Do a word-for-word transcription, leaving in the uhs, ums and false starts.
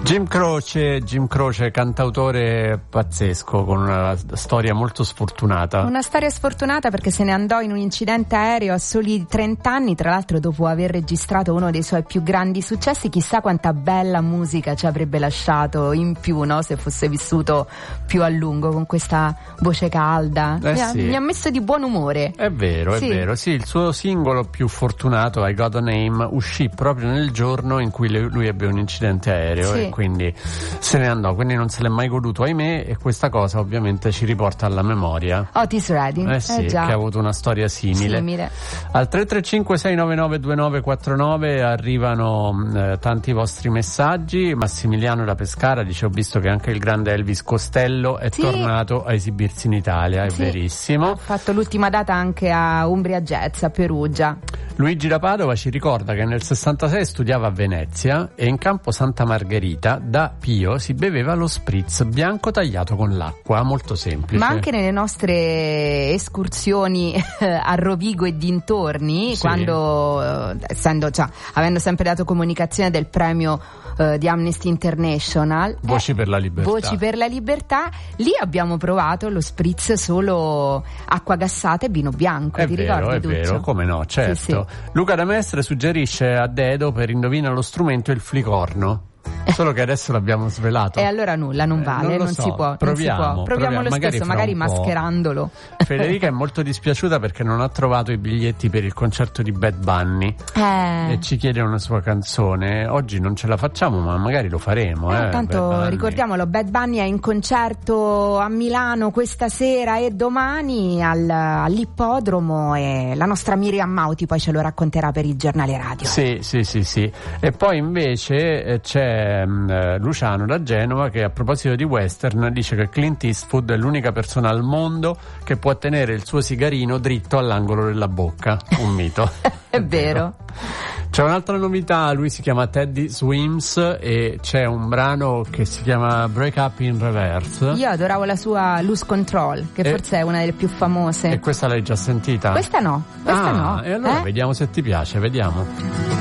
Jim Croce, Jim Croce, cantautore pazzesco con una storia molto sfortunata. Una storia sfortunata perché se ne andò in un incidente aereo a soli trenta anni, tra l'altro dopo aver registrato uno dei suoi più grandi successi. Chissà quanta bella musica ci avrebbe lasciato in più, no? Se fosse vissuto più a lungo con questa voce calda. Eh mi, ha, sì. mi ha messo di buon umore. È vero, sì. è vero. Sì, il suo singolo più fortunato, I Got a Name, uscì proprio nel giorno in cui lui ebbe un incidente aereo. Sì. E quindi se ne andò, quindi non se l'è mai goduto, ahimè, e questa cosa ovviamente ci riporta alla memoria Otis Redding, eh sì, eh già. che ha avuto una storia simile, simile. Al tre tre cinque sei nove nove due nove quattro nove arrivano eh, tanti vostri messaggi. Massimiliano da Pescara dice: ho visto che anche il grande Elvis Costello è sì. tornato a esibirsi in Italia, è sì. verissimo. Ha fatto l'ultima data anche a Umbria Jazz a Perugia. Luigi da Padova ci ricorda che nel sessantasei studiava a Venezia e in campo Santa Margherita da Pio si beveva lo spritz bianco tagliato con l'acqua, molto semplice. Ma anche nelle nostre escursioni a Rovigo e dintorni, sì. quando eh, essendo, cioè, avendo sempre dato comunicazione del premio eh, di Amnesty International, Voci eh, per la libertà. Voci per la libertà, lì abbiamo provato lo spritz solo acqua gassata e vino bianco. È ti vero, ricordi, è Duccio? vero, come no, certo. Sì, sì. Luca da Mestre suggerisce a dedo per indovina lo strumento il flicorno. Solo che adesso l'abbiamo svelato. E allora nulla, non vale, eh, non, non, so. si può, proviamo, non si può. Proviamo proviamo. lo magari stesso, fra magari un po'. mascherandolo. Federica è molto dispiaciuta perché non ha trovato i biglietti per il concerto di Bad Bunny Eh. e ci chiede una sua canzone. Oggi non ce la facciamo, ma magari lo faremo. Eh, eh, tanto Bad Bunny. ricordiamolo, Bad Bunny è in concerto a Milano questa sera e domani al, all'ippodromo, e la nostra Miriam Mauti poi ce lo racconterà per il giornale radio. Sì, sì, sì, sì. E poi invece eh, c'è mh, Luciano da Genova che a proposito di western dice che Clint Eastwood è l'unica persona al mondo che può tenere il suo sigarino dritto all'angolo della bocca. Un mito. È vero. C'è un'altra novità, lui si chiama Teddy Swims e c'è un brano che si chiama Break Up in Reverse. Io adoravo la sua Lose Control, che e, forse è una delle più famose. E questa l'hai già sentita? Questa no, questa ah, no. E allora eh? vediamo se ti piace, vediamo.